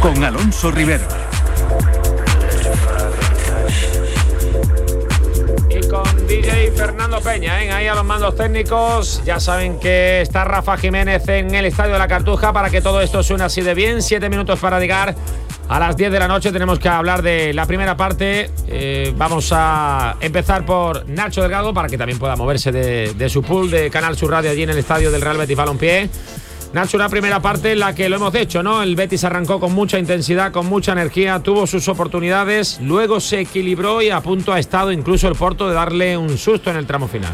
con Alonso Rivero. Y con DJ Fernando Peña, ahí a los mandos técnicos. Ya saben que está Rafa Jiménez en el Estadio de la Cartuja para que todo esto suene así de bien. 7 minutos para llegar a las 10 de la noche. Tenemos que hablar de la primera parte. Vamos a empezar por Nacho Delgado para que también pueda moverse de su pool de Canal Sur Radio allí en el estadio del Real Betis Balompié. Nacho, una primera parte en la que lo hemos hecho, ¿no? El Betis arrancó con mucha intensidad, con mucha energía, tuvo sus oportunidades, luego se equilibró y a punto ha estado incluso el Porto de darle un susto en el tramo final.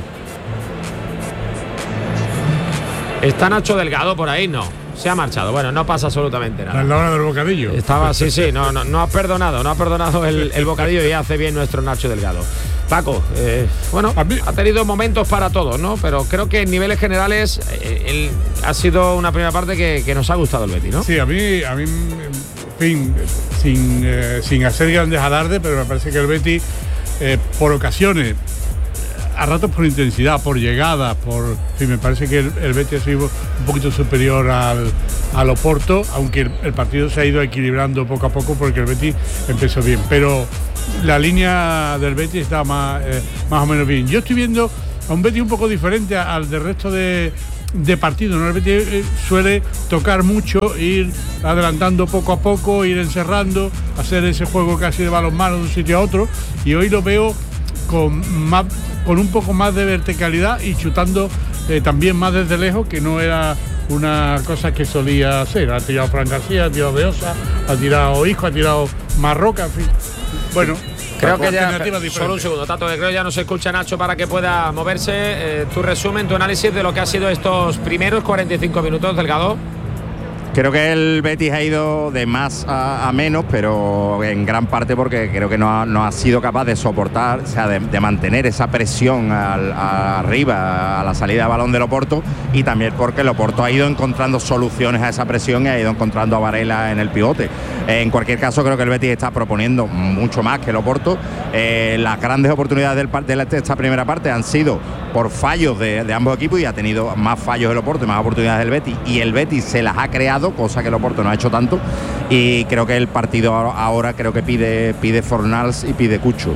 ¿Está Nacho Delgado por ahí? No. Se ha marchado. Bueno, no pasa absolutamente nada. A la hora del bocadillo. Estaba, sí, no ha perdonado el bocadillo y hace bien nuestro Nacho Delgado. Paco, bueno, ha tenido momentos para todos, ¿no? Pero creo que en niveles generales ha sido una primera parte que nos ha gustado el Betis, ¿no? Sí, a mí, en fin, sin hacer grandes alardes, pero me parece que el Betis, por ocasiones, a ratos por intensidad, por llegadas, me parece que el Betis ha sido un poquito superior al Oporto, aunque el partido se ha ido equilibrando poco a poco porque el Betis empezó bien, pero la línea del Betis está más o menos bien. Yo estoy viendo a un Betis un poco diferente al del resto de partidos, ¿no? El Betis suele tocar mucho, ir adelantando poco a poco, ir encerrando, hacer ese juego casi de balonmano de un sitio a otro, y hoy lo veo con un poco más de verticalidad y chutando también más desde lejos, que no era una cosa que solía hacer. Ha tirado Fran García, ha tirado Beosa, ha tirado Isco, ha tirado Marroca, en fin. Bueno, creo que ya, solo un segundo, Tato, que creo ya no se escucha Nacho para que pueda moverse. Tu resumen, tu análisis de lo que ha sido estos primeros 45 minutos, Delgado. Creo que el Betis ha ido de más a menos, pero en gran parte porque creo que no ha sido capaz de soportar, o sea, de mantener esa presión arriba a la salida de balón del Oporto, y también porque el Oporto ha ido encontrando soluciones a esa presión y ha ido encontrando a Varela en el pivote. En cualquier caso, creo que el Betis está proponiendo mucho más que el Oporto. Las grandes oportunidades de esta primera parte han sido por fallos de ambos equipos, y ha tenido más fallos el Oporto y más oportunidades del Betis, y el Betis se las ha creado, cosa que el Oporto no ha hecho tanto, y creo que el partido ahora creo que pide Fornals y pide Cucho.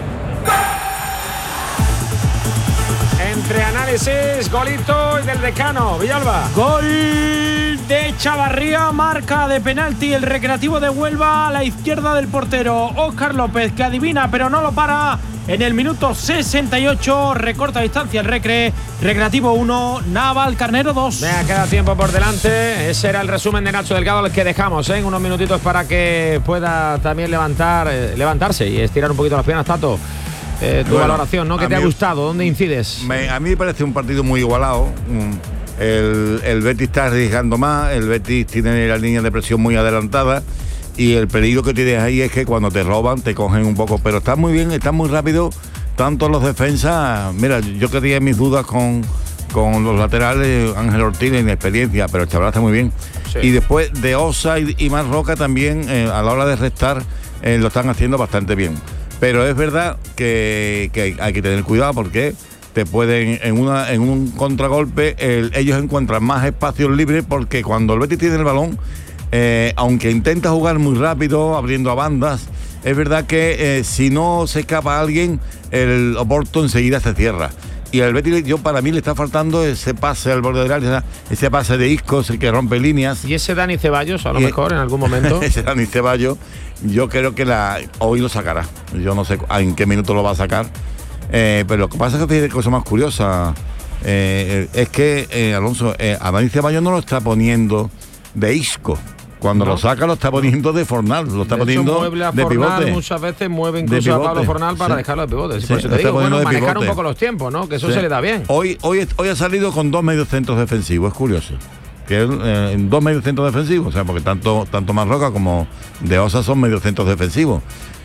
Entre análisis, golito y del decano, Villalba. Gol de Chavarría, marca de penalti el Recreativo de Huelva a la izquierda del portero Óscar López, que adivina pero no lo para. En el minuto 68 recorta distancia el Recreativo 1, Naval Carnero 2. Venga, queda tiempo por delante. Ese era el resumen de Nacho Delgado, el que dejamos en unos minutitos para que pueda también levantarse y estirar un poquito las piernas. Tato, tu valoración, ¿no? ¿Qué te ha gustado? ¿Dónde incides? A mí me parece un partido muy igualado. El Betis está arriesgando más, el Betis tiene la línea de presión muy adelantada, y el peligro que tienes ahí es que cuando te roban te cogen un poco, pero está muy bien, está muy rápido, tanto los defensas. Mira, yo que tenía mis dudas con los laterales, Ángel Ortiz, inexperiencia, pero el chaval está muy bien. Sí. Y después de Osa y Marroca también, a la hora de restar, lo están haciendo bastante bien. Pero es verdad que hay que tener cuidado, porque te pueden, en un contragolpe, ellos encuentran más espacios libres, porque cuando el Betis tiene el balón, aunque intenta jugar muy rápido, abriendo a bandas, es verdad que si no se escapa alguien, el Oporto enseguida se cierra. Y al Betis, para mí le está faltando ese pase al borde del área, ese pase de Isco, el que rompe líneas. ¿Y ese Dani Ceballos, a lo mejor, en algún momento? Ese Dani Ceballos, yo creo que hoy lo sacará. Yo no sé en qué minuto lo va a sacar. Pero lo que pasa es que hay cosa más curiosa. Es que, Alonso, a Dani Ceballos no lo está poniendo de Isco. Cuando lo saca, lo está poniendo de Fornal, lo está poniendo de pivote. Muchas veces mueve incluso a Pablo Fornal para dejarlo de pivote. Sí, por eso te digo, manejar un poco los tiempos, ¿no? Que eso se le da bien. Hoy ha salido con 2 mediocentros defensivos, es curioso. Que en 2 mediocentros defensivos, o sea, porque tanto Marroca como De Osa son mediocentros defensivos.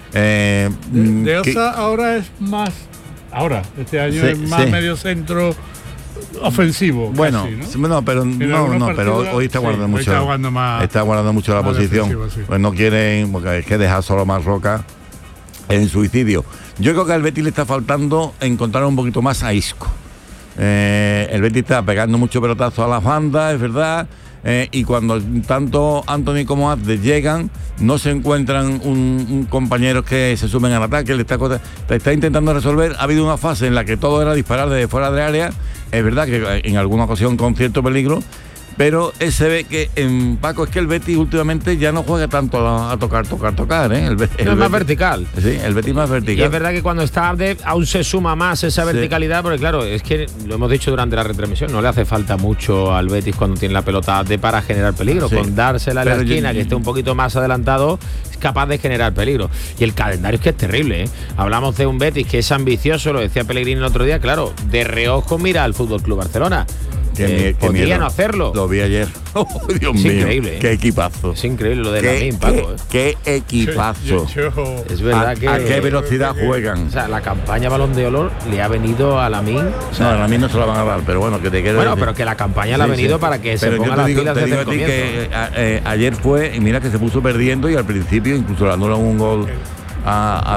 De Osa ahora es más. Este año es más mediocentro ofensivo. Bueno, casi, ¿no? Pero hoy está guardando mucho. Está guardando mucho la posición. Sí. Pues no quieren, porque es que dejar solo Marroca en suicidio. Yo creo que al Betis le está faltando encontrar un poquito más a Isco. El Betis está pegando mucho pelotazo a las bandas, es verdad. y cuando tanto Anthony como Abde llegan, no se encuentran un compañero que se sumen al ataque, le está intentando resolver. Ha habido una fase en la que todo era disparar desde fuera del área, es verdad que en alguna ocasión con cierto peligro, pero se ve que en Paco es que el Betis últimamente ya no juega tanto a tocar, ¿eh? El es más vertical. Sí, el Betis más vertical. Y es verdad que cuando está Abde aún se suma más esa verticalidad, porque claro, es que lo hemos dicho durante la retransmisión, no le hace falta mucho al Betis cuando tiene la pelota Abde para generar peligro. Con dársela en la esquina, que esté un poquito más adelantado, es capaz de generar peligro. Y el calendario es que es terrible, ¿eh? Hablamos de un Betis que es ambicioso, lo decía Pellegrini el otro día, claro, de reojo mira al FC Barcelona. Podrían hacerlo. Lo vi ayer. Oh, Dios mío, increíble, qué equipazo. Es increíble lo de Lamine, Paco. Qué equipazo. Es verdad a qué velocidad juegan. O sea, la campaña Balón de Oro le ha venido a Lamine. O sea, no, a Lamine no se la van a dar, pero bueno, que te quede. Bueno, pero que la campaña le ha venido para que se ponga las pilas desde el comienzo. Que ayer fue, y mira que se puso perdiendo y al principio incluso le anulan un gol a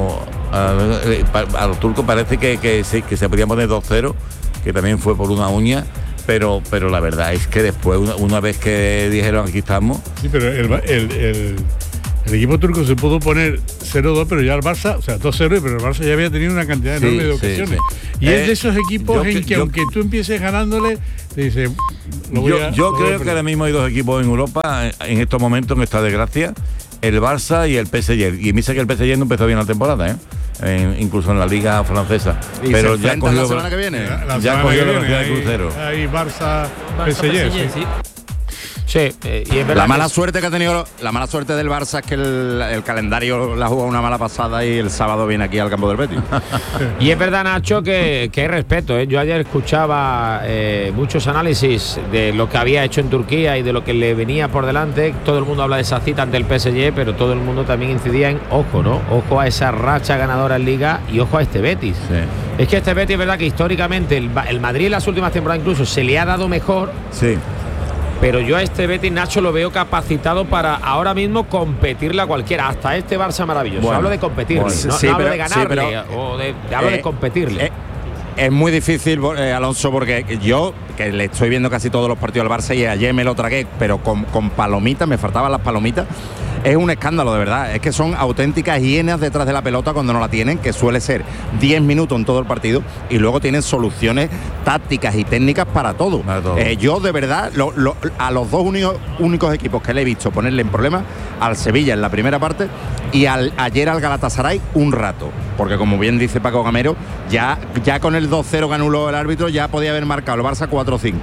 los turcos. Parece que se podían poner 2-0, que también fue por una uña. Pero la verdad es que después, una vez que dijeron aquí estamos. Sí, pero el equipo turco se pudo poner 0-2, pero ya el Barça, o sea, 2-0, pero el Barça ya había tenido una cantidad enorme de ocasiones. Sí. Y es de esos equipos en que aunque tú empieces ganándole, te dice. Yo creo que ahora mismo hay dos equipos en Europa, en estos momentos, en esta desgracia, el Barça y el PSG. Y me dice que el PSG no empezó bien la temporada, incluso en la liga francesa. ¿Y pero ya cogió la semana que viene? Ya cogió la velocidad de crucero. Hay Barça PSG, sí. Sí, y es verdad la mala suerte que ha tenido, la mala suerte del Barça es que el calendario la jugó una mala pasada y el sábado viene aquí al campo del Betis. Y es verdad, Nacho, que hay respeto, ¿eh? Yo ayer escuchaba muchos análisis de lo que había hecho en Turquía y de lo que le venía por delante. Todo el mundo habla de esa cita ante el PSG, pero todo el mundo también incidía en ojo, ¿no? Ojo a esa racha ganadora en Liga y ojo a este Betis. Sí. Es que este Betis es verdad que históricamente el Madrid en las últimas temporadas incluso se le ha dado mejor. Sí. Pero yo a este Betis, Nacho, lo veo capacitado para ahora mismo competirle a cualquiera, hasta este Barça maravilloso. Bueno, hablo de competirle, no hablo de ganarle, hablo de competirle. Es muy difícil, Alonso, porque yo, que le estoy viendo casi todos los partidos al Barça y ayer me lo tragué, pero con palomitas, me faltaban las palomitas. Es un escándalo, de verdad. Es que son auténticas hienas detrás de la pelota cuando no la tienen, que suele ser 10 minutos en todo el partido, y luego tienen soluciones tácticas y técnicas para todo. Yo, de verdad, a los dos únicos equipos que le he visto ponerle en problemas, al Sevilla en la primera parte y ayer al Galatasaray un rato. Porque, como bien dice Paco Gamero, ya con el 2-0 que anuló el árbitro, ya podía haber marcado el Barça 4-5.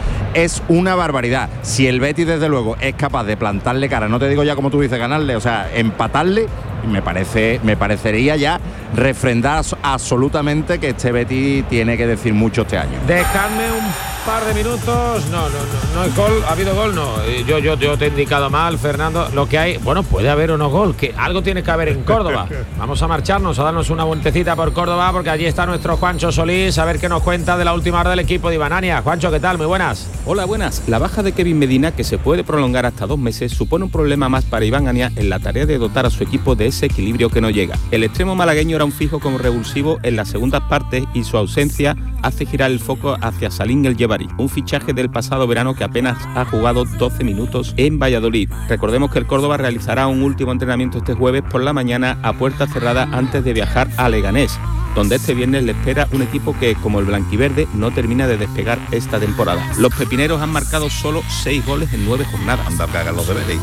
Es una barbaridad. Si el Betis, desde luego, es capaz de plantarle cara, no te digo ya como tú dices, ganarle, o sea, empatarle, me parecería ya refrendar absolutamente que este Betis tiene que decir mucho este año. Dejadme un par de minutos. No hay gol. ¿Ha habido gol? No. Yo te he indicado mal, Fernando. Lo que hay, bueno, puede haber o no gol, que algo tiene que haber en Córdoba. Vamos a marcharnos, a darnos una vueltecita por Córdoba, porque allí está nuestro Juancho Solís, a ver qué nos cuenta de la última hora del equipo de Ibanania. Juancho, ¿qué tal? Muy buenas. Hola, buenas. La baja de Kevin Medina, que se puede prolongar hasta 2 meses, supone un problema más para Iván Ania en la tarea de dotar a su equipo de ese equilibrio que no llega. El extremo malagueño era un fijo como revulsivo en las segundas partes y su ausencia hace girar el foco hacia Salim El Jebari, un fichaje del pasado verano que apenas ha jugado 12 minutos en Valladolid. Recordemos que el Córdoba realizará un último entrenamiento este jueves por la mañana a puerta cerrada antes de viajar a Leganés, donde este viernes le espera un equipo que, como el blanquiverde, no termina de despegar esta temporada. Los pepineros han marcado solo 6 goles en 9 jornadas. Anda, que hagan los deberes.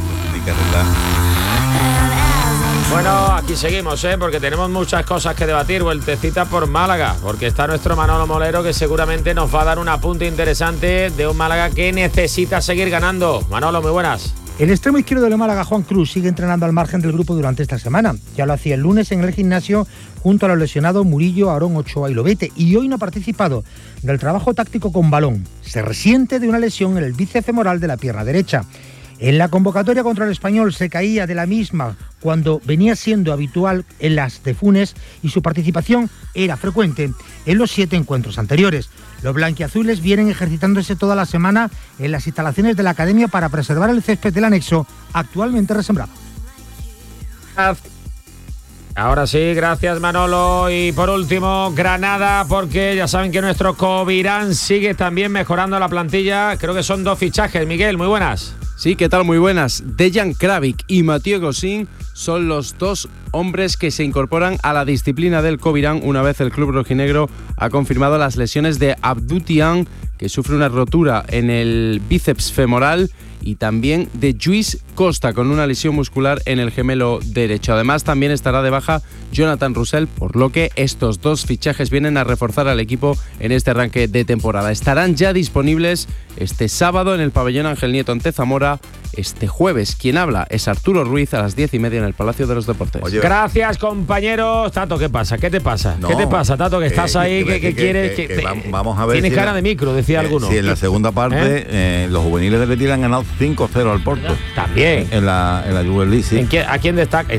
Bueno, aquí seguimos, porque tenemos muchas cosas que debatir. Vueltecita por Málaga, porque está nuestro Manolo Molero, que seguramente nos va a dar un apunte interesante de un Málaga que necesita seguir ganando. Manolo, muy buenas. El extremo izquierdo del Málaga, Juan Cruz, sigue entrenando al margen del grupo durante esta semana. Ya lo hacía el lunes en el gimnasio junto a los lesionados Murillo, Aarón, Ochoa y Lobete, y hoy no ha participado del trabajo táctico con balón. Se resiente de una lesión en el bíceps femoral de la pierna derecha. En la convocatoria contra el Español se caía de la misma cuando venía siendo habitual en las de Funes, y su participación era frecuente en los 7 encuentros anteriores. Los blanquiazules vienen ejercitándose toda la semana en las instalaciones de la academia para preservar el césped del anexo, actualmente resembrado. Ahora sí, gracias Manolo. Y por último, Granada, porque ya saben que nuestro Covirán sigue también mejorando la plantilla. Creo que son 2 fichajes. Miguel, muy buenas. Sí, ¿qué tal? Muy buenas. Dejan Kravic y Mathieu Gossin son los 2 hombres que se incorporan a la disciplina del Covirán una vez el club rojinegro ha confirmado las lesiones de Abdou Tiam, que sufre una rotura en el bíceps femoral, y también de Lluís Costa, con una lesión muscular en el gemelo derecho. Además, también estará de baja Jonathan Roussel, por lo que estos 2 fichajes vienen a reforzar al equipo en este arranque de temporada. Estarán ya disponibles este sábado en el pabellón Ángel Nieto ante Zamora. Este jueves, quien habla es Arturo Ruiz a las 10:30 en el Palacio de los Deportes. Oye, gracias, compañeros. Tato, ¿qué pasa? ¿Qué te pasa? No, ¿Qué te pasa, Tato? Que estás ahí, que quieres... vamos a ver. Tienes cara de micro, decía alguno. Sí, en la segunda parte, los juveniles del Betis le han ganado 5-0 al Porto. También. En la Juve League, sí. ¿A quién destaca?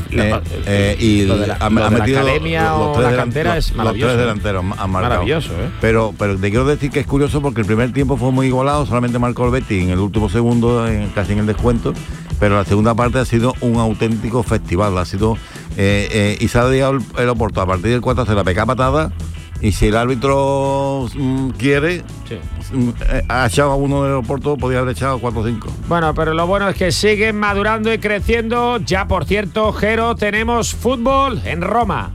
Y lo de la academia o la cantera es maravilloso. Los 3 delanteros han marcado. Maravilloso, ¿eh? Pero te quiero decir que es curioso porque el primer tiempo fue muy igualado, solamente marcó el Betis en el último segundo, casi en el descuento. Pero la segunda parte ha sido un auténtico festival. Ha sido y se ha dedicado el Oporto a partir del 4-0 a pecar patada, y si el árbitro quiere, ha echado a uno del Oporto, podía haber echado 4 o 5. Bueno, pero lo bueno es que siguen madurando y creciendo. Ya, por cierto, Jero, tenemos fútbol en Roma.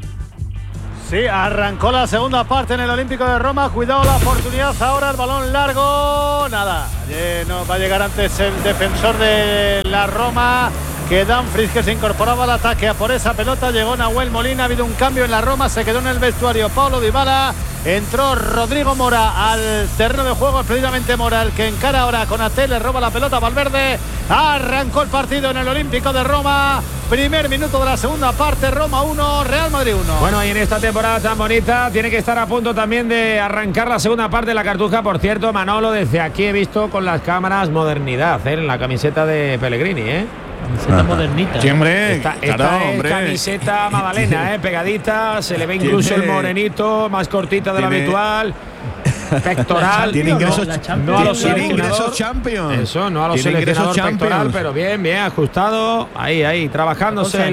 Sí, arrancó la segunda parte en el Olímpico de Roma. Cuidado la oportunidad ahora, el balón largo. Nada, no va a llegar antes el defensor de la Roma, que Dumfries, que se incorporaba al ataque a por esa pelota. Llegó Nahuel Molina, ha habido un cambio en la Roma, se quedó en el vestuario Paulo Dybala. Entró Rodrigo Mora al terreno de juego, precisamente Mora el que encara ahora con Ate, le roba la pelota a Valverde. Arrancó el partido en el Olímpico de Roma. Primer minuto de la segunda parte, Roma 1, Real Madrid 1. Bueno, y en esta temporada tan bonita tiene que estar a punto también de arrancar la segunda parte de la Cartuja. Por cierto, Manolo, desde aquí he visto con las cámaras modernidad en la camiseta de Pellegrini, Camiseta modernita. Sí, hombre, esta claro, es hombre. Camiseta Madalena, pegadita, se le ve incluso el morenito, más cortita de lo habitual. Pectoral. Tiene ingresos, no a los Champions. Eso, no a los seleccionadores pectoral, pero bien, ajustado. Ahí, trabajándose.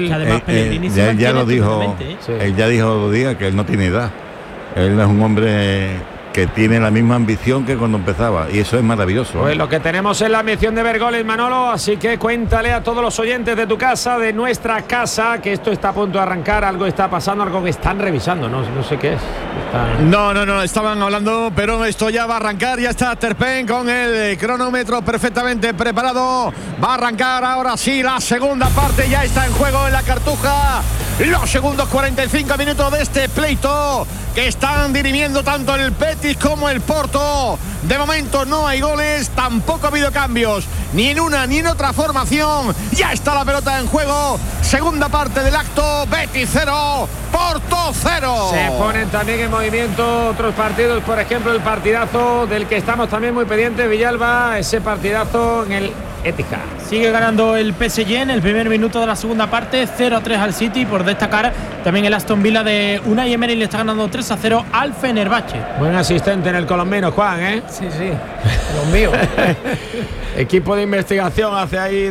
Él ya lo dijo. Él ya dijo los días que él no tiene edad. Él es un hombre que tiene la misma ambición que cuando empezaba, y eso es maravilloso. Pues lo que tenemos es la ambición de ver goles, Manolo, así que cuéntale a todos los oyentes de tu casa, de nuestra casa, que esto está a punto de arrancar, algo está pasando, algo que están revisando, no sé qué es. No, estaban hablando, pero esto ya va a arrancar, ya está Terpen con el cronómetro perfectamente preparado, va a arrancar ahora sí la segunda parte, ya está en juego en la Cartuja, los segundos 45 minutos de este pleito que están dirimiendo tanto el Betis como el Porto. De momento no hay goles, tampoco ha habido cambios, ni en una ni en otra formación. Ya está la pelota en juego. Segunda parte del acto, Betis 0, Porto 0. Se ponen también en movimiento otros partidos, por ejemplo el partidazo del que estamos también muy pendientes, Villalba, ese partidazo en el Etihad. Sigue ganando el PSG en el primer minuto de la segunda parte, 0-3 al City. Por destacar también el Aston Villa de Unai Emery, le está ganando 3-0 al Fenerbahce. Buen asistente en el colombiano, Juan, Sí, los míos. Equipo de investigación hace ahí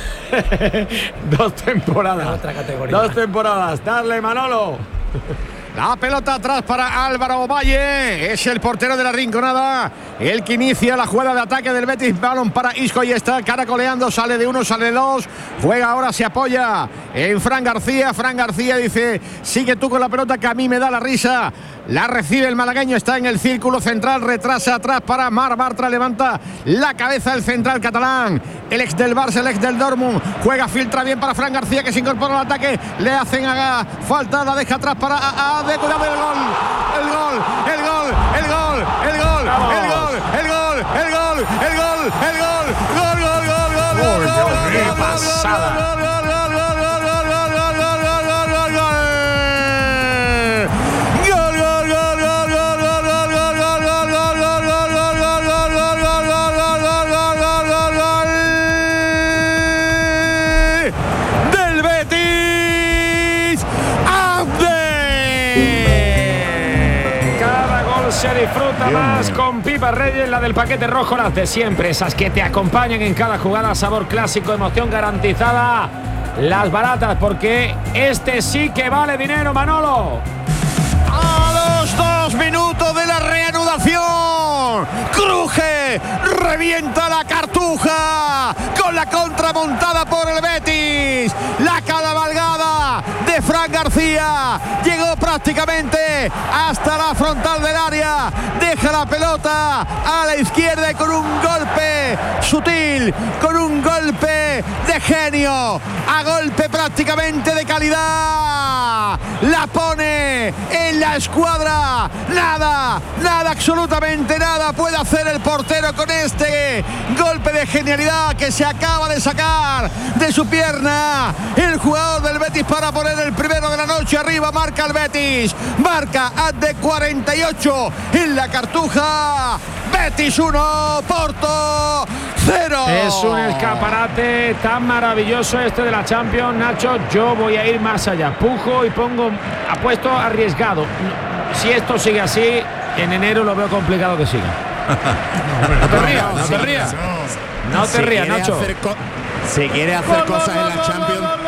dos temporadas. Otra categoría. 2 temporadas. Dale, Manolo. La pelota atrás para Álvaro Valle, es el portero de la Rinconada, el que inicia la jugada de ataque del Betis. Balón para Isco y está caracoleando, sale de uno, sale de dos, juega ahora, se apoya en Fran García. Fran García dice: sigue tú con la pelota que a mí me da la risa. La recibe el malagueño, está en el círculo central, retrasa atrás para Mar Bartra, levanta la cabeza el central catalán, el ex del Barça, el ex del Dortmund, juega, filtra bien para Fran García, que se incorpora al ataque, le hacen falta, la deja atrás para de cuidado, el gol. ¡Qué pasada! Se disfruta más con Pipa Reyes, la del paquete rojo, las de siempre, esas que te acompañan en cada jugada, sabor clásico, emoción garantizada. las baratas, porque este sí que vale dinero, Manolo. A los 2 minutos de la reanudación, cruje, revienta la Cartuja con la contramontada por el Betis. La cabalgada de Fran García llegó prácticamente hasta la frontal del área, deja la pelota a la izquierda y con un golpe sutil, con un golpe de genio, a golpe prácticamente de calidad, la pone en la escuadra. Nada, absolutamente nada puede hacer el portero con este golpe de genialidad que se acaba de sacar de su pierna el jugador del Betis para poner el primero de la noche. Arriba marca el Betis, marca de 48 en la Cartuja. Betis 1, Porto 0. Es un escaparate tan maravilloso este de la Champions, Nacho. Yo voy a ir más allá, pujo y apuesto arriesgado. Si esto sigue así, en enero lo veo complicado que siga. No te rías, Nacho. Si quiere hacer cosas en la Champions,